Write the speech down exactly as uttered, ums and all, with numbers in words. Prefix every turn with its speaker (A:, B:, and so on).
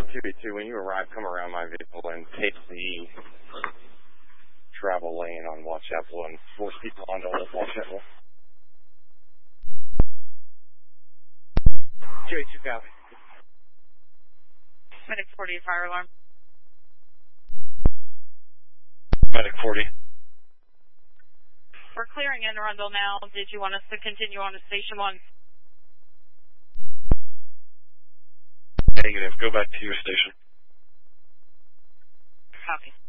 A: two eight two, when you arrive, come around my vehicle and take the travel lane on Watchapel and force people onto Old Watchapel. two eight two, copy.
B: Medic forty, fire alarm.
A: Medic forty.
B: We're clearing in Arundel now. Did you want us to continue on to Station one?
A: Negative. Go back to your station.
B: Copy.